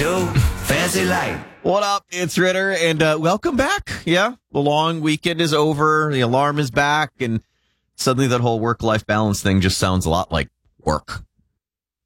Joe, Fancy Light. What up? It's Ritter, and welcome back. Yeah, the long weekend is over. The alarm is back, and suddenly that whole work-life balance thing just sounds a lot like work.